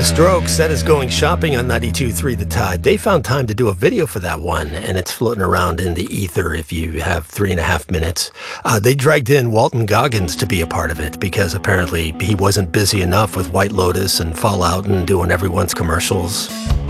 The Strokes, that is going shopping on 92.3 The Tide. They found time to do a video for that one, and it's floating around in the ether if you have 3.5 minutes. They dragged in Walton Goggins to be a part of it because apparently he wasn't busy enough with White Lotus and Fallout and doing everyone's commercials.